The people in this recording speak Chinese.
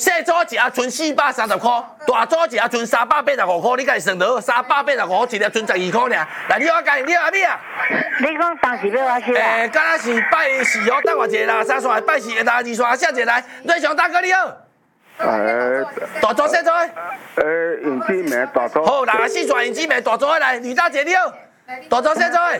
小组一盒剩430块，大组一盒剩385块，你家己算落，385块一粒剩12块尔。来，你我讲，你阿妹啊？ 你讲当时要我写啊？ 敢若是拜4哦，等我一下啦，3线拜4，2线写一个来，瑞祥大哥你好。大组小组。 尹志明大组。 好，64线尹志明大组来，吕大姐你好。大组小组。